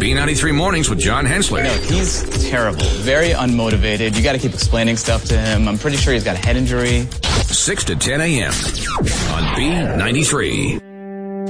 B93 Mornings with John Hensler. No, he's terrible. Very unmotivated. You got to keep explaining stuff to him. I'm pretty sure he's got a head injury. 6 to 10 a.m. on B93.